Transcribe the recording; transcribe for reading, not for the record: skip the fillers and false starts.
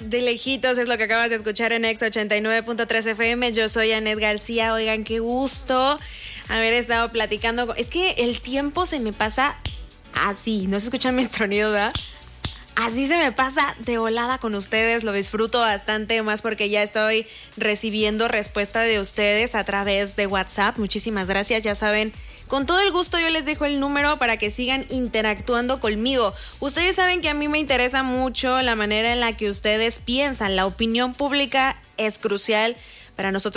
de lejitos es lo que acabas de escuchar en Ex 89.3 FM. Yo soy Anet García. Oigan, qué gusto haber estado platicando. Es que el tiempo se me pasa así. No se escuchan mis tronidos, ¿verdad? Así se me pasa de volada con ustedes. Lo disfruto bastante más porque ya estoy recibiendo respuesta de ustedes a través de WhatsApp. Muchísimas gracias. Ya saben, con todo el gusto yo les dejo el número para que sigan interactuando conmigo. Ustedes saben que a mí me interesa mucho la manera en la que ustedes piensan. La opinión pública es crucial para nosotros